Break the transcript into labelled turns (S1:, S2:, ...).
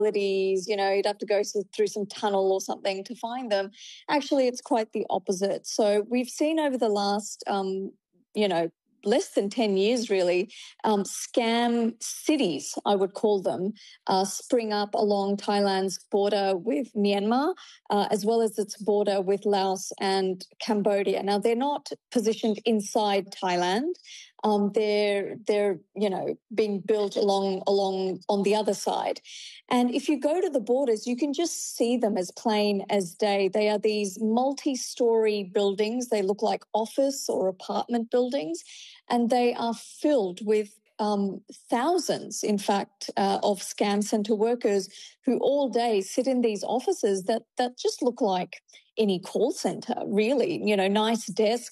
S1: you'd have to go through some tunnel or something to find them. Actually, it's quite the opposite. So we've seen over the last, less than 10 years, really, scam cities, I would call them, spring up along Thailand's border with Myanmar, as well as its border with Laos and Cambodia. Now, they're not positioned inside Thailand. They're being built along on the other side. And if you go to the borders, you can just see them as plain as day. They are these multi-story buildings. They look like office or apartment buildings, and they are filled with thousands, in fact, of scam center workers who all day sit in these offices that just look like any call center, really. Nice desks,